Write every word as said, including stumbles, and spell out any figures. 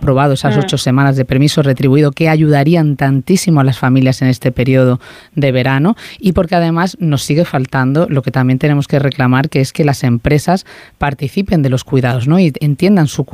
aprobado esas ocho semanas de permiso retribuido que ayudarían tantísimo a las familias en este periodo de verano, y porque además nos sigue faltando lo que también tenemos que reclamar, que es que las empresas participen de los cuidados, ¿no? Y entiendan su